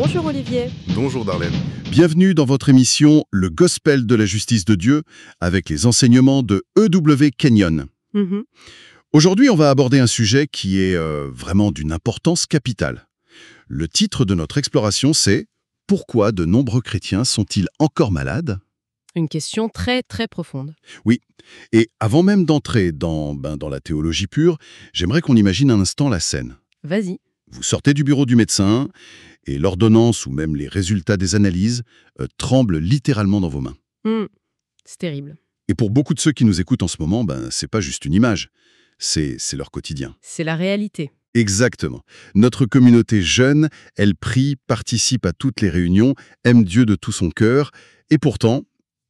Bonjour Olivier. Bonjour Darlene. Bienvenue dans votre émission Le Gospel de la justice de Dieu avec les enseignements de E.W. Kenyon. Mhm. Aujourd'hui, on va aborder un sujet qui est vraiment d'une importance capitale. Le titre de notre exploration, c'est « Pourquoi de nombreux chrétiens sont-ils encore malades ?» Une question très très profonde. Oui, et avant même d'entrer dans la théologie pure, j'aimerais qu'on imagine un instant la scène. Vas-y. Vous sortez du bureau du médecin et l'ordonnance ou même les résultats des analyses tremblent littéralement dans vos mains. C'est terrible. Et pour beaucoup de ceux qui nous écoutent en ce moment, c'est pas juste une image, c'est leur quotidien. C'est la réalité. Exactement. Notre communauté jeune, elle prie, participe à toutes les réunions, aime Dieu de tout son cœur, et pourtant,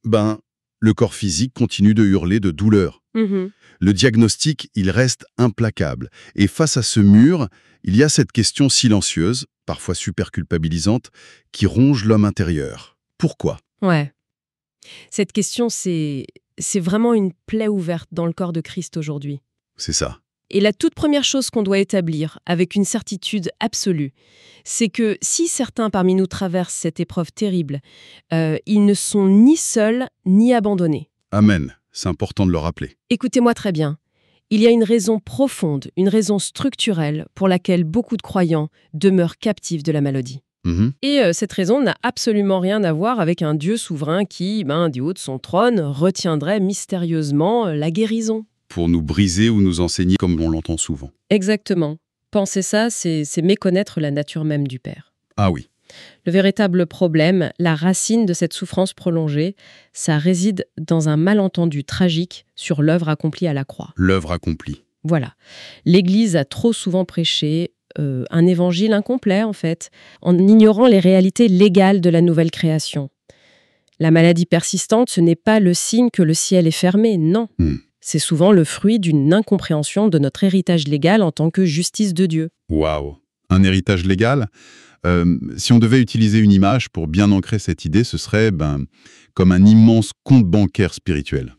le corps physique continue de hurler de douleur. Mhm. Le diagnostic, il reste implacable. Et face à ce mur, il y a cette question silencieuse, parfois super culpabilisante, qui ronge l'homme intérieur. Pourquoi ? Ouais. Cette question, c'est vraiment une plaie ouverte dans le corps de Christ aujourd'hui. C'est ça. Et la toute première chose qu'on doit établir, avec une certitude absolue, c'est que si certains parmi nous traversent cette épreuve terrible, ils ne sont ni seuls ni abandonnés. Amen. C'est important de le rappeler. Écoutez-moi très bien. Il y a une raison profonde, une raison structurelle pour laquelle beaucoup de croyants demeurent captifs de la maladie. Mhm. Et cette raison n'a absolument rien à voir avec un Dieu souverain qui, du haut de son trône, retiendrait mystérieusement la guérison. Pour nous briser ou nous enseigner comme on l'entend souvent. Exactement. Penser ça, c'est méconnaître la nature même du Père. Ah oui. Le véritable problème, la racine de cette souffrance prolongée, ça réside dans un malentendu tragique sur l'œuvre accomplie à la croix. L'œuvre accomplie. Voilà. L'Église a trop souvent prêché un évangile incomplet, en fait, en ignorant les réalités légales de la nouvelle création. La maladie persistante, ce n'est pas le signe que le ciel est fermé, non. C'est souvent le fruit d'une incompréhension de notre héritage légal en tant que justice de Dieu. Waouh. Un héritage légal ? Si on devait utiliser une image pour bien ancrer cette idée, ce serait comme un immense compte bancaire spirituel.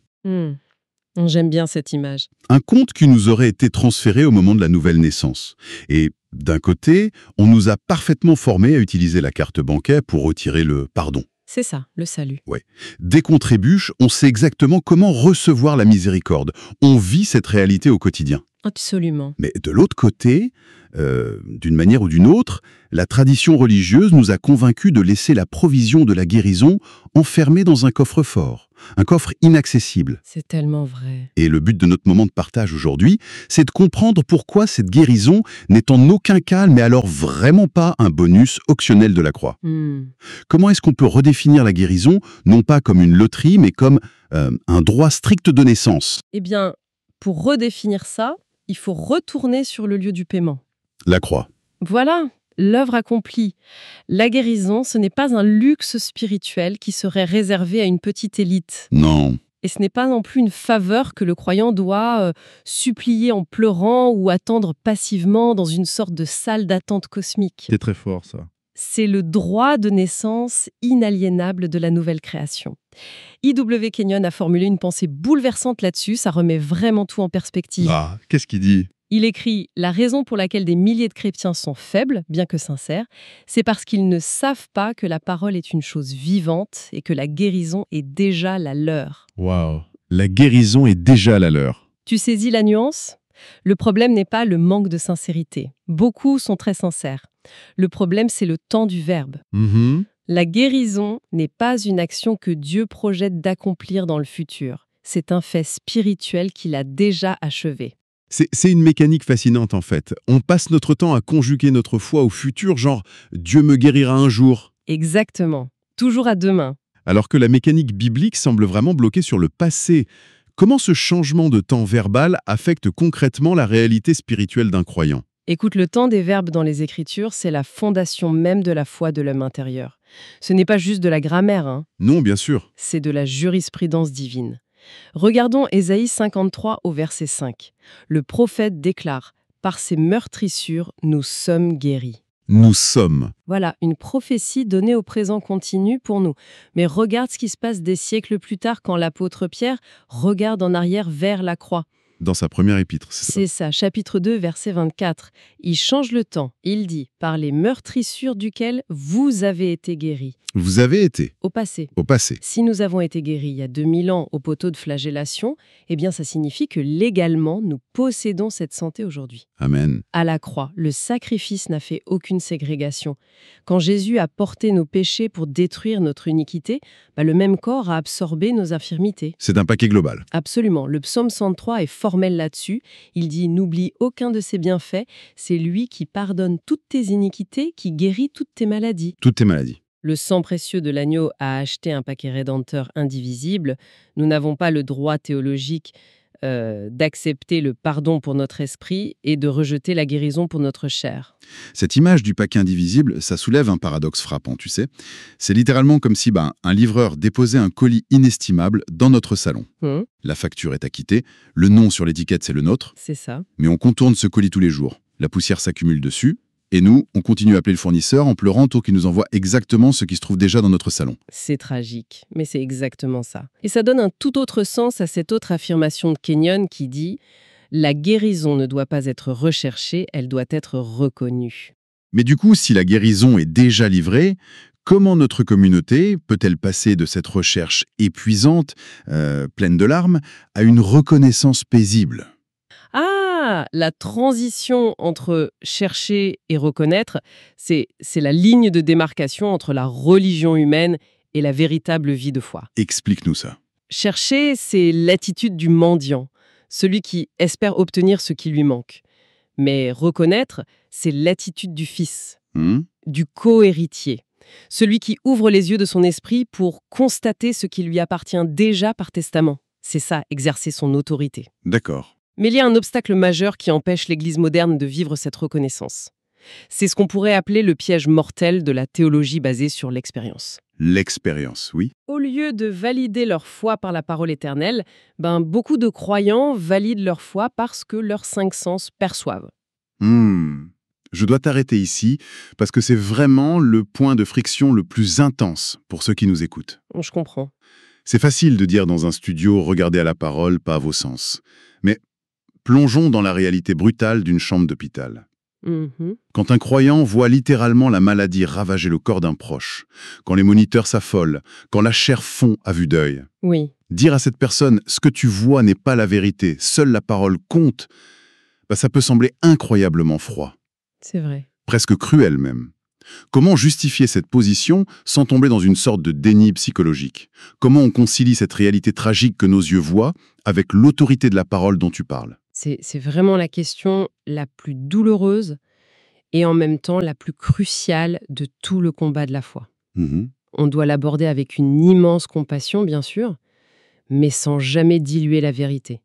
J'aime bien cette image. Un compte qui nous aurait été transféré au moment de la nouvelle naissance. Et d'un côté, on nous a parfaitement formés à utiliser la carte bancaire pour retirer le pardon. C'est ça, le salut. Ouais. Dès qu'on trébuche, on sait exactement comment recevoir la miséricorde. On vit cette réalité au quotidien. Absolument. Mais de l'autre côté, d'une manière ou d'une autre, la tradition religieuse nous a convaincus de laisser la provision de la guérison enfermée dans un coffre-fort, un coffre inaccessible. C'est tellement vrai. Et le but de notre moment de partage aujourd'hui, c'est de comprendre pourquoi cette guérison n'est en aucun cas, mais alors vraiment pas un bonus optionnel de la croix. Comment est-ce qu'on peut redéfinir la guérison, non pas comme une loterie, mais comme un droit strict de naissance ? Eh bien, pour redéfinir ça, il faut retourner sur le lieu du paiement. La croix. Voilà, l'œuvre accomplie. La guérison, ce n'est pas un luxe spirituel qui serait réservé à une petite élite. Non. Et ce n'est pas non plus une faveur que le croyant doit supplier en pleurant ou attendre passivement dans une sorte de salle d'attente cosmique. C'est très fort, ça. C'est le droit de naissance inaliénable de la nouvelle création. E.W. Kenyon a formulé une pensée bouleversante là-dessus, ça remet vraiment tout en perspective. Ah, qu'est-ce qu'il dit ? Il écrit « La raison pour laquelle des milliers de chrétiens sont faibles, bien que sincères, c'est parce qu'ils ne savent pas que la parole est une chose vivante et que la guérison est déjà la leur. » Waouh. La guérison est déjà la leur. Tu saisis la nuance ? Le problème n'est pas le manque de sincérité. Beaucoup sont très sincères. Le problème, c'est le temps du verbe. La guérison n'est pas une action que Dieu projette d'accomplir dans le futur. C'est un fait spirituel qu'il a déjà achevé. C'est une mécanique fascinante, en fait. On passe notre temps à conjuguer notre foi au futur, genre « Dieu me guérira un jour ». Exactement. Toujours à demain. Alors que la mécanique biblique semble vraiment bloquée sur le passé. Comment ce changement de temps verbal affecte concrètement la réalité spirituelle d'un croyant ? Écoute, le temps des verbes dans les Écritures, c'est la fondation même de la foi de l'homme intérieur. Ce n'est pas juste de la grammaire, Non, bien sûr. c'est de la jurisprudence divine. Regardons Ésaïe 53 au verset 5. Le prophète déclare « Par ses meurtrissures, nous sommes guéris ». Nous sommes. Voilà, une prophétie donnée au présent continu pour nous. Mais regarde ce qui se passe des siècles plus tard quand l'apôtre Pierre regarde en arrière vers la croix. dans sa première épître, c'est ça? C'est ça, chapitre 2, verset 24. Il change le temps. Il dit « Par les meurtrissures duquel vous avez été guéris Vous avez été, ». Au passé. au passé. Si nous avons été guéris il y a 2000 ans au poteau de flagellation, eh bien ça signifie que légalement, nous possédons cette santé aujourd'hui. Amen. À la croix, le sacrifice n'a fait aucune ségrégation. Quand Jésus a porté nos péchés pour détruire notre iniquité, le même corps a absorbé nos infirmités. C'est un paquet global. Absolument. Le psaume 103 est formel là-dessus. Il dit « N'oublie aucun de ses bienfaits. C'est lui qui pardonne toutes tes iniquités, qui guérit toutes tes maladies. » Toutes tes maladies. Le sang précieux de l'agneau a acheté un paquet rédempteur indivisible. Nous n'avons pas le droit théologique d'accepter le pardon pour notre esprit et de rejeter la guérison pour notre chair. Cette image du paquet indivisible, ça soulève un paradoxe frappant, tu sais. C'est littéralement comme si un livreur déposait un colis inestimable dans notre salon. La facture est acquittée, le nom sur l'étiquette c'est le nôtre, C'est ça. mais on contourne ce colis tous les jours. La poussière s'accumule dessus, et nous, on continue à appeler le fournisseur en pleurant pour qu'il nous envoie exactement ce qui se trouve déjà dans notre salon. C'est tragique, mais c'est exactement ça. Et ça donne un tout autre sens à cette autre affirmation de Kenyon qui dit « La guérison ne doit pas être recherchée, elle doit être reconnue. » Mais du coup, si la guérison est déjà livrée, comment notre communauté peut-elle passer de cette recherche épuisante, pleine de larmes, à une reconnaissance paisible ? Ah, la transition entre chercher et reconnaître, c'est la ligne de démarcation entre la religion humaine et la véritable vie de foi. Explique-nous ça. Chercher, c'est l'attitude du mendiant, celui qui espère obtenir ce qui lui manque. Mais reconnaître, c'est l'attitude du fils, du co-héritier, celui qui ouvre les yeux de son esprit pour constater ce qui lui appartient déjà par testament. C'est ça, exercer son autorité. D'accord. Mais il y a un obstacle majeur qui empêche l'Église moderne de vivre cette reconnaissance. C'est ce qu'on pourrait appeler le piège mortel de la théologie basée sur l'expérience. L'expérience, oui. Au lieu de valider leur foi par la parole éternelle, beaucoup de croyants valident leur foi parce que leurs 5 sens perçoivent. Je dois t'arrêter ici, parce que c'est vraiment le point de friction le plus intense pour ceux qui nous écoutent. Je comprends. C'est facile de dire dans un studio « regardez à la parole, pas à vos sens ». Mais plongeons dans la réalité brutale d'une chambre d'hôpital. Quand un croyant voit littéralement la maladie ravager le corps d'un proche, quand les moniteurs s'affolent, quand la chair fond à vue d'œil, Oui. dire à cette personne « ce que tu vois n'est pas la vérité, seule la parole compte », ça peut sembler incroyablement froid. C'est vrai. Presque cruel même. Comment justifier cette position sans tomber dans une sorte de déni psychologique? Comment on concilie cette réalité tragique que nos yeux voient avec l'autorité de la parole dont tu parles? C'est vraiment la question la plus douloureuse et en même temps la plus cruciale de tout le combat de la foi. On doit l'aborder avec une immense compassion, bien sûr, mais sans jamais diluer la vérité.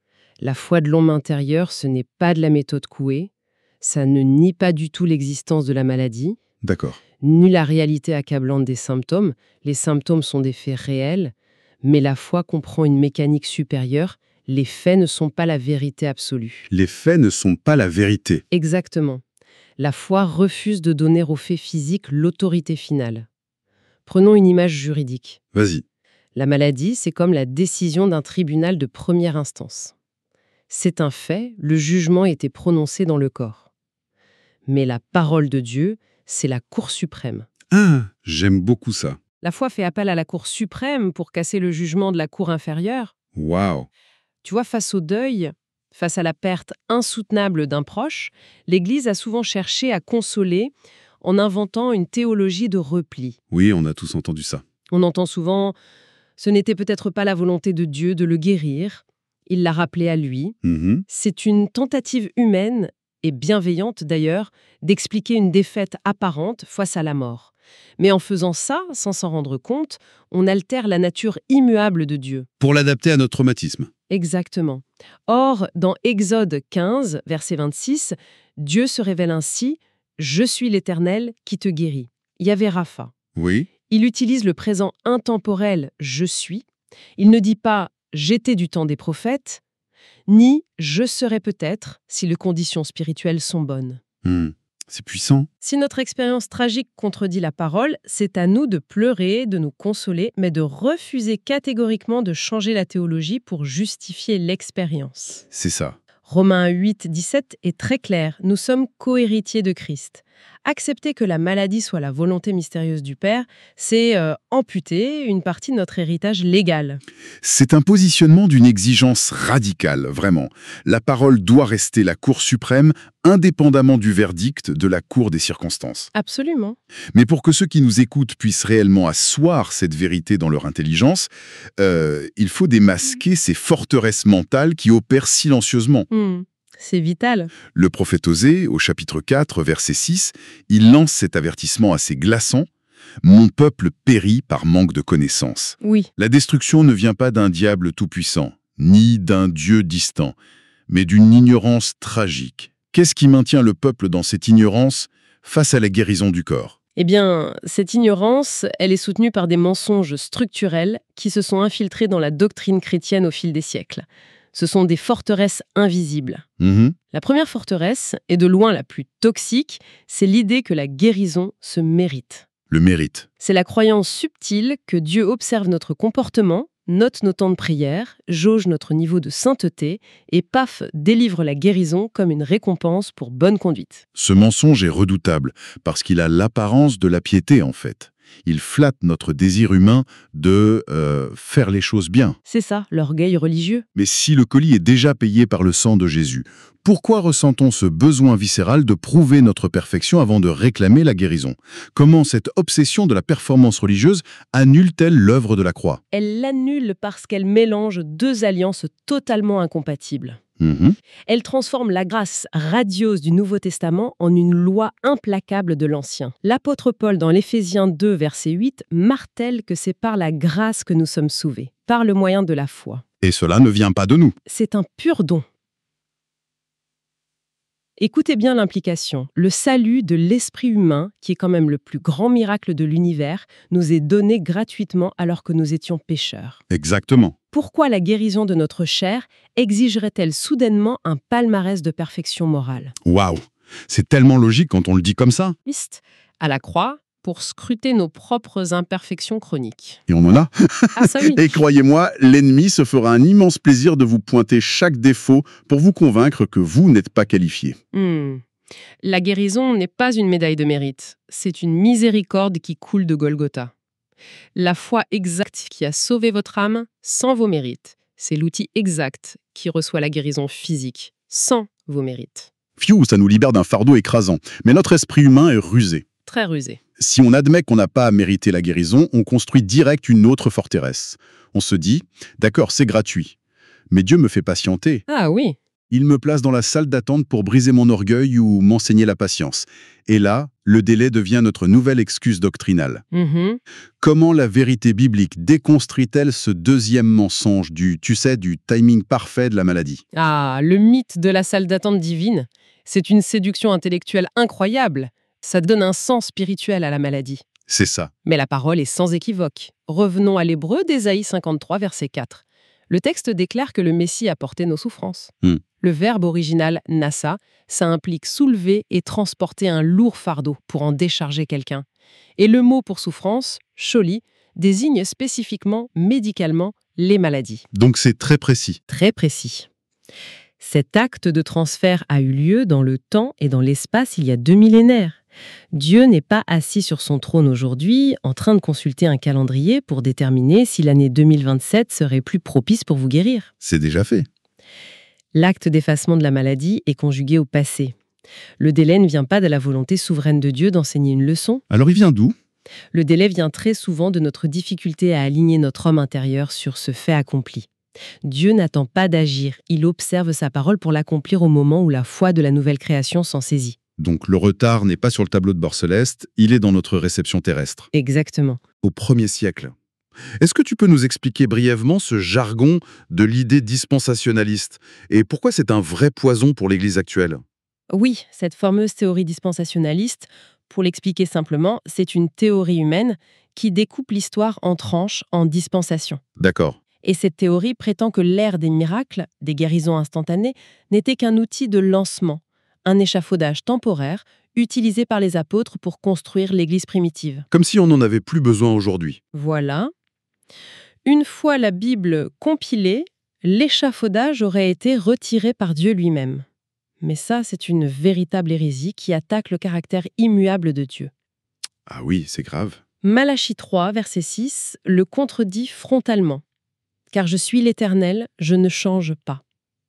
La foi de l'homme intérieur, ce n'est pas de la méthode Coué, ça ne nie pas du tout l'existence de la maladie, D'accord. ni la réalité accablante des symptômes. Les symptômes sont des faits réels, mais la foi comprend une mécanique supérieure. Les faits ne sont pas la vérité absolue. Les faits ne sont pas la vérité. Exactement. La foi refuse de donner aux faits physiques l'autorité finale. Prenons une image juridique. Vas-y. La maladie, c'est comme la décision d'un tribunal de première instance. C'est un fait, le jugement a été prononcé dans le corps. Mais la parole de Dieu, c'est la Cour suprême. Ah, j'aime beaucoup ça. La foi fait appel à la Cour suprême pour casser le jugement de la Cour inférieure. Waouh. Tu vois, face au deuil, face à la perte insoutenable d'un proche, l'Église a souvent cherché à consoler en inventant une théologie de repli. Oui, on a tous entendu ça. On entend souvent « ce n'était peut-être pas la volonté de Dieu de le guérir, il l'a rappelé à lui ». C'est une tentative humaine, et bienveillante d'ailleurs, d'expliquer une défaite apparente face à la mort. Mais en faisant ça, sans s'en rendre compte, on altère la nature immuable de Dieu. Pour l'adapter à notre traumatisme. Exactement. Or, dans Exode 15, verset 26, Dieu se révèle ainsi « Je suis l'Éternel qui te guérit ». Yahvé Rapha. Oui. Il utilise le présent intemporel « je suis ». Il ne dit pas « j'étais du temps des prophètes », ni « je serai peut-être » si les conditions spirituelles sont bonnes. C'est puissant. Si notre expérience tragique contredit la parole, c'est à nous de pleurer, de nous consoler, mais de refuser catégoriquement de changer la théologie pour justifier l'expérience. C'est ça. Romains 8, 17 est très clair. Nous sommes co-héritiers de Christ. Accepter que la maladie soit la volonté mystérieuse du Père, c'est amputer une partie de notre héritage légal. C'est un positionnement d'une exigence radicale, vraiment. La parole doit rester la Cour suprême, indépendamment du verdict de la Cour des circonstances. Absolument. Mais pour que ceux qui nous écoutent puissent réellement asseoir cette vérité dans leur intelligence, il faut démasquer ces forteresses mentales qui opèrent silencieusement. C'est vital. Le prophète Osée, au chapitre 4, verset 6, il lance cet avertissement assez glaçant. « Mon peuple périt par manque de connaissance. » Oui. La destruction ne vient pas d'un diable tout-puissant, ni d'un Dieu distant, mais d'une ignorance tragique. Qu'est-ce qui maintient le peuple dans cette ignorance face à la guérison du corps ? Eh bien, cette ignorance, elle est soutenue par des mensonges structurels qui se sont infiltrés dans la doctrine chrétienne au fil des siècles. Ce sont des forteresses invisibles. La première forteresse, et de loin la plus toxique, c'est l'idée que la guérison se mérite. Le mérite. C'est la croyance subtile que Dieu observe notre comportement, note nos temps de prière, jauge notre niveau de sainteté et paf, délivre la guérison comme une récompense pour bonne conduite. Ce mensonge est redoutable parce qu'il a l'apparence de la piété en fait. Il flatte notre désir humain de faire les choses bien. C'est ça, l'orgueil religieux. Mais si le colis est déjà payé par le sang de Jésus, pourquoi ressent-on ce besoin viscéral de prouver notre perfection avant de réclamer la guérison? Comment cette obsession de la performance religieuse annule-t-elle l'œuvre de la croix? Elle l'annule parce qu'elle mélange deux alliances totalement incompatibles. Elle transforme la grâce radieuse du Nouveau Testament en une loi implacable de l'Ancien. L'apôtre Paul, dans l'Éphésiens 2, verset 8, martèle que c'est par la grâce que nous sommes sauvés, par le moyen de la foi. Et cela ne vient pas de nous. C'est un pur don. Écoutez bien l'implication. Le salut de l'esprit humain, qui est quand même le plus grand miracle de l'univers, nous est donné gratuitement alors que nous étions pécheurs. Exactement. Pourquoi la guérison de notre chair exigerait-elle soudainement un palmarès de perfection morale? Waouh! C'est tellement logique quand on le dit comme ça. À la croix, pour scruter nos propres imperfections chroniques. Et on en a. Ah ça oui. Et croyez-moi, l'ennemi se fera un immense plaisir de vous pointer chaque défaut pour vous convaincre que vous n'êtes pas qualifié. La guérison n'est pas une médaille de mérite. C'est une miséricorde qui coule de Golgotha. La foi exacte qui a sauvé votre âme sans vos mérites, c'est l'outil exact qui reçoit la guérison physique sans vos mérites. Pfiou, ça nous libère d'un fardeau écrasant. Mais notre esprit humain est rusé. Très rusé. Si on admet qu'on n'a pas à mériter la guérison, on construit direct une autre forteresse. On se dit, d'accord, c'est gratuit, mais Dieu me fait patienter. Ah oui. Il me place dans la salle d'attente pour briser mon orgueil ou m'enseigner la patience. Et là, le délai devient notre nouvelle excuse doctrinale. Comment la vérité biblique déconstruit-elle ce deuxième mensonge du timing parfait de la maladie? Ah, le mythe de la salle d'attente divine, c'est une séduction intellectuelle incroyable. Ça donne un sens spirituel à la maladie. C'est ça. Mais la parole est sans équivoque. Revenons à l'hébreu d'Ésaïe 53, verset 4. Le texte déclare que le Messie a porté nos souffrances. Le verbe original « nassa », ça implique soulever et transporter un lourd fardeau pour en décharger quelqu'un. Et le mot pour souffrance, « sholi », désigne spécifiquement, médicalement, les maladies. Donc c'est très précis. Très précis. Cet acte de transfert a eu lieu dans le temps et dans l'espace il y a 2 millénaires. Dieu n'est pas assis sur son trône aujourd'hui, en train de consulter un calendrier pour déterminer si l'année 2027 serait plus propice pour vous guérir. C'est déjà fait. L'acte d'effacement de la maladie est conjugué au passé. Le délai ne vient pas de la volonté souveraine de Dieu d'enseigner une leçon. Alors il vient d'où? Le délai vient très souvent de notre difficulté à aligner notre homme intérieur sur ce fait accompli. Dieu n'attend pas d'agir, il observe sa parole pour l'accomplir au moment où la foi de la nouvelle création s'en saisit. Donc le retard n'est pas sur le tableau de bord céleste, il est dans notre réception terrestre. Exactement. Au 1er siècle. Est-ce que tu peux nous expliquer brièvement ce jargon de l'idée dispensationaliste et pourquoi c'est un vrai poison pour l'Église actuelle? Oui, cette fameuse théorie dispensationaliste, pour l'expliquer simplement, c'est une théorie humaine qui découpe l'histoire en tranches, en dispensations. D'accord. Et cette théorie prétend que l'ère des miracles, des guérisons instantanées, n'était qu'un outil de lancement, un échafaudage temporaire, utilisés par les apôtres pour construire l'Église primitive. Comme si on n'en avait plus besoin aujourd'hui. Voilà. Une fois la Bible compilée, l'échafaudage aurait été retiré par Dieu lui-même. Mais ça, c'est une véritable hérésie qui attaque le caractère immuable de Dieu. Ah oui, c'est grave. Malachie 3, verset 6, le contredit frontalement. « Car je suis l'Éternel, je ne change pas. »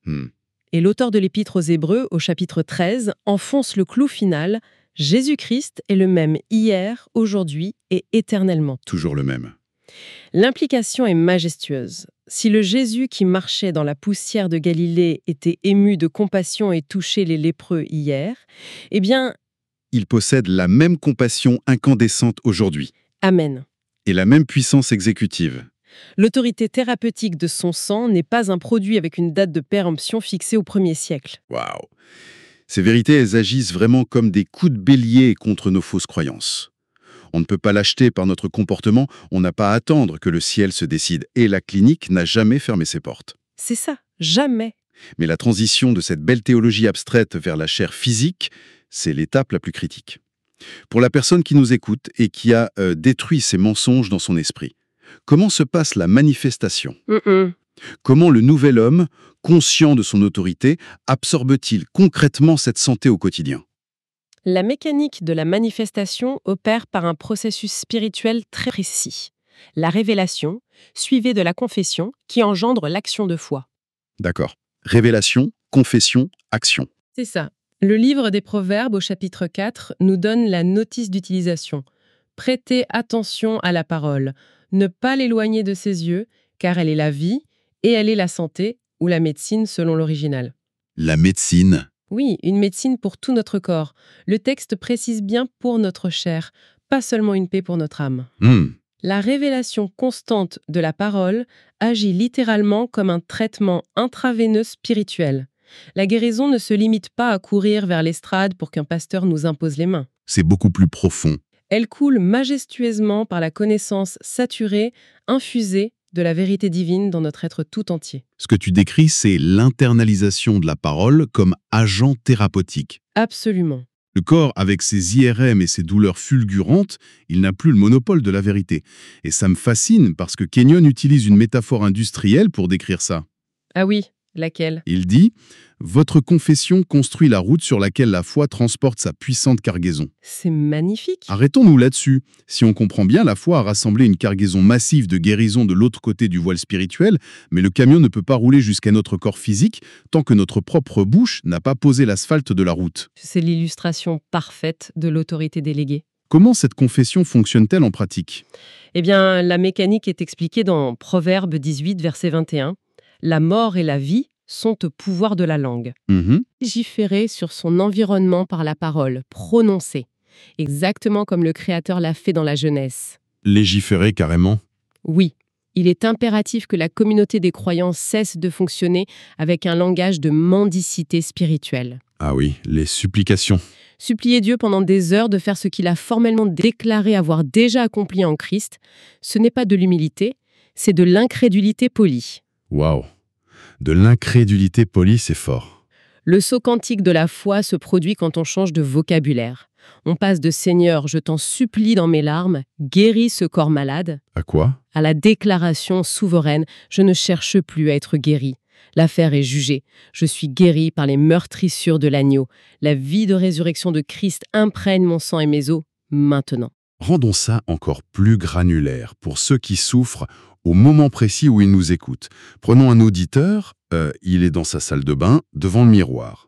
Et l'auteur de l'Épître aux Hébreux, au chapitre 13, enfonce le clou final. Jésus-Christ est le même hier, aujourd'hui et éternellement. Toujours le même. L'implication est majestueuse. Si le Jésus qui marchait dans la poussière de Galilée était ému de compassion et touchait les lépreux hier, eh bien... Il possède la même compassion incandescente aujourd'hui. Amen. Et la même puissance exécutive. L'autorité thérapeutique de son sang n'est pas un produit avec une date de péremption fixée au 1er siècle. Waouh! Ces vérités, elles agissent vraiment comme des coups de bélier contre nos fausses croyances. On ne peut pas l'acheter par notre comportement, on n'a pas à attendre que le ciel se décide. Et la clinique n'a jamais fermé ses portes. C'est ça, jamais. Mais la transition de cette belle théologie abstraite vers la chair physique, c'est l'étape la plus critique. Pour la personne qui nous écoute et qui a détruit ces mensonges dans son esprit, comment se passe la manifestation? Comment le nouvel homme, conscient de son autorité, absorbe-t-il concrètement cette santé au quotidien? La mécanique de la manifestation opère par un processus spirituel très précis. La révélation, suivie de la confession, qui engendre l'action de foi. D'accord. Révélation, confession, action. C'est ça. Le livre des Proverbes, au chapitre 4, nous donne la notice d'utilisation. Prêtez attention à la parole. Ne pas l'éloigner de ses yeux, car elle est la vie et elle est la santé, ou la médecine selon l'original. La médecine. Oui, une médecine pour tout notre corps. Le texte précise bien pour notre chair, pas seulement une paix pour notre âme. La révélation constante de la parole agit littéralement comme un traitement intraveineux spirituel. La guérison ne se limite pas à courir vers l'estrade pour qu'un pasteur nous impose les mains. C'est beaucoup plus profond. Elle coule majestueusement par la connaissance saturée, infusée de la vérité divine dans notre être tout entier. Ce que tu décris, c'est l'internalisation de la parole comme agent thérapeutique. Absolument. Le corps, avec ses IRM et ses douleurs fulgurantes, il n'a plus le monopole de la vérité. Et ça me fascine parce que Kenyon utilise une métaphore industrielle pour décrire ça. Ah oui, laquelle? Il dit « Votre confession construit la route sur laquelle la foi transporte sa puissante cargaison. » C'est magnifique. Arrêtons-nous là-dessus. Si on comprend bien, la foi a rassemblé une cargaison massive de guérison de l'autre côté du voile spirituel, mais le camion ne peut pas rouler jusqu'à notre corps physique tant que notre propre bouche n'a pas posé l'asphalte de la route. C'est l'illustration parfaite de l'autorité déléguée. Comment cette confession fonctionne-t-elle en pratique? Eh bien, la mécanique est expliquée dans Proverbe 18, verset 21. La mort et la vie sont au pouvoir de la langue. Légiférer sur son environnement par la parole, prononcer, exactement comme le Créateur l'a fait dans la Genèse. Légiférer carrément? Oui, il est impératif que la communauté des croyants cesse de fonctionner avec un langage de mendicité spirituelle. Ah oui, les supplications. Supplier Dieu pendant des heures de faire ce qu'il a formellement déclaré avoir déjà accompli en Christ, ce n'est pas de l'humilité, c'est de l'incrédulité polie. Waouh! De l'incrédulité polie, c'est fort. Le saut quantique de la foi se produit quand on change de vocabulaire. On passe de « Seigneur, je t'en supplie dans mes larmes, guéris ce corps malade » À quoi? à la déclaration souveraine « Je ne cherche plus à être guéri. L'affaire est jugée. Je suis guéri par les meurtrissures de l'agneau. La vie de résurrection de Christ imprègne mon sang et mes os maintenant. » Rendons ça encore plus granulaire pour ceux qui souffrent au moment précis où ils nous écoutent. Prenons un auditeur, il est dans sa salle de bain, devant le miroir.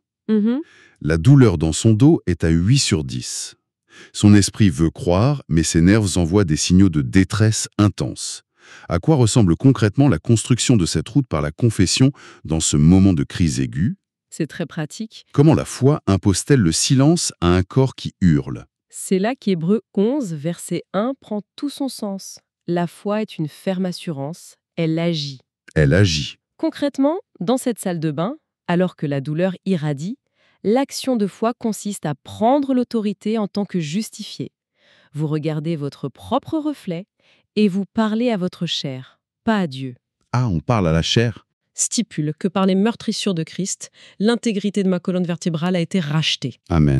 La douleur dans son dos est à 8 sur 10. Son esprit veut croire, mais ses nerfs envoient des signaux de détresse intense. À quoi ressemble concrètement la construction de cette route par la confession dans ce moment de crise aiguë? C'est très pratique. Comment la foi impose-t-elle le silence à un corps qui hurle? C'est là qu'Hébreux 11, verset 1 prend tout son sens. La foi est une ferme assurance, elle agit. Elle agit. Concrètement, dans cette salle de bain, alors que la douleur irradie, l'action de foi consiste à prendre l'autorité en tant que justifié. Vous regardez votre propre reflet et vous parlez à votre chair, pas à Dieu. Ah, on parle à la chair? Stipule que par les meurtrissures de Christ, l'intégrité de ma colonne vertébrale a été rachetée. Amen.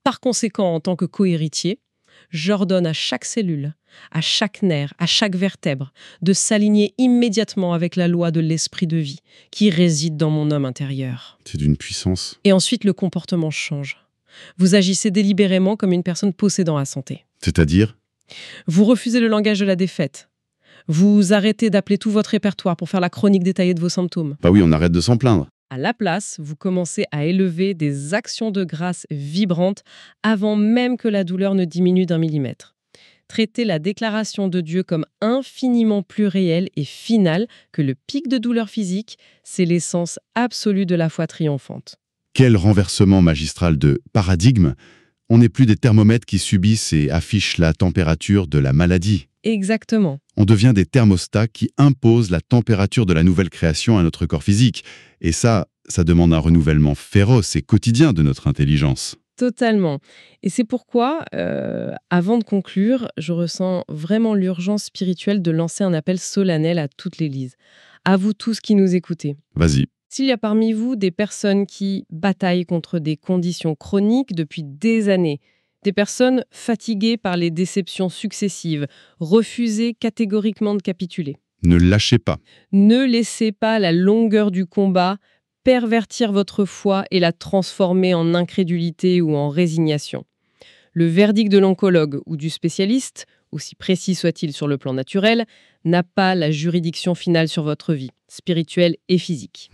Par conséquent, en tant que co-héritier, j'ordonne à chaque cellule, à chaque nerf, à chaque vertèbre, de s'aligner immédiatement avec la loi de l'esprit de vie qui réside dans mon homme intérieur. C'est d'une puissance. Et ensuite, le comportement change. Vous agissez délibérément comme une personne possédant la santé. C'est-à-dire ? Vous refusez le langage de la défaite. Vous arrêtez d'appeler tout votre répertoire pour faire la chronique détaillée de vos symptômes. Bah oui, on arrête de s'en plaindre. À la place, vous commencez à élever des actions de grâce vibrantes avant même que la douleur ne diminue d'1 millimètre. Traitez la déclaration de Dieu comme infiniment plus réelle et finale que le pic de douleur physique, c'est l'essence absolue de la foi triomphante. Quel renversement magistral de paradigme! On n'est plus des thermomètres qui subissent et affichent la température de la maladie. Exactement. On devient des thermostats qui imposent la température de la nouvelle création à notre corps physique. Et ça demande un renouvellement féroce et quotidien de notre intelligence. Totalement. Et c'est pourquoi, avant de conclure, je ressens vraiment l'urgence spirituelle de lancer un appel solennel à toute l'Église. À vous tous qui nous écoutez. Vas-y. S'il y a parmi vous des personnes qui bataillent contre des conditions chroniques depuis des années, des personnes fatiguées par les déceptions successives, refusez catégoriquement de capituler. Ne lâchez pas. Ne laissez pas la longueur du combat pervertir votre foi et la transformer en incrédulité ou en résignation. Le verdict de l'oncologue ou du spécialiste, aussi précis soit-il sur le plan naturel, n'a pas la juridiction finale sur votre vie, spirituelle et physique.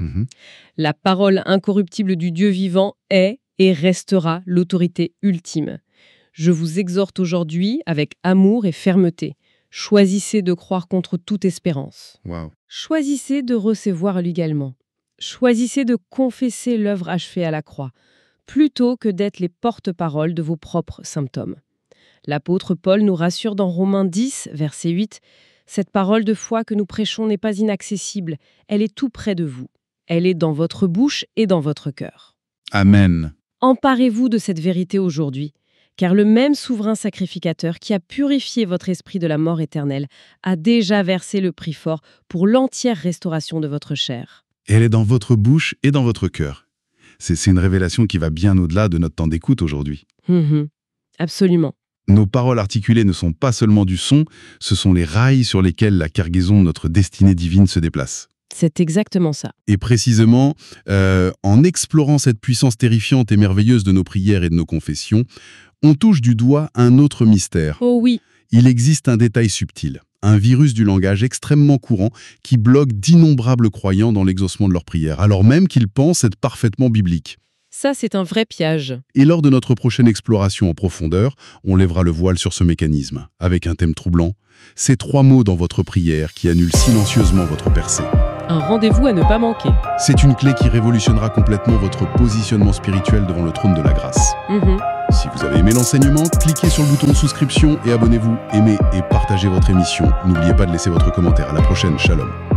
La parole incorruptible du Dieu vivant est et restera l'autorité ultime. Je vous exhorte aujourd'hui avec amour et fermeté. Choisissez de croire contre toute espérance. Wow. Choisissez de recevoir légalement. Choisissez de confesser l'œuvre achevée à la croix, plutôt que d'être les porte-paroles de vos propres symptômes. L'apôtre Paul nous rassure dans Romains 10, verset 8, « Cette parole de foi que nous prêchons n'est pas inaccessible, elle est tout près de vous. Elle est dans votre bouche et dans votre cœur. » Amen. Emparez-vous de cette vérité aujourd'hui, car le même souverain sacrificateur qui a purifié votre esprit de la mort éternelle a déjà versé le prix fort pour l'entière restauration de votre chair. Elle est dans votre bouche et dans votre cœur. C'est une révélation qui va bien au-delà de notre temps d'écoute aujourd'hui. Absolument. Nos paroles articulées ne sont pas seulement du son, ce sont les rails sur lesquels la cargaison de notre destinée divine se déplace. C'est exactement ça. Et précisément, en explorant cette puissance terrifiante et merveilleuse de nos prières et de nos confessions, on touche du doigt un autre mystère. Oh oui. Il existe un détail subtil, un virus du langage extrêmement courant qui bloque d'innombrables croyants dans l'exaucement de leurs prières, alors même qu'ils pensent être parfaitement bibliques. Ça, c'est un vrai piège. Et lors de notre prochaine exploration en profondeur, on lèvera le voile sur ce mécanisme, avec un thème troublant, ces 3 mots dans votre prière qui annulent silencieusement votre percée. Un rendez-vous à ne pas manquer. C'est une clé qui révolutionnera complètement votre positionnement spirituel devant le trône de la grâce. Si vous avez aimé l'enseignement, cliquez sur le bouton souscription et abonnez-vous. Aimez et partagez votre émission. N'oubliez pas de laisser votre commentaire. À la prochaine. Shalom.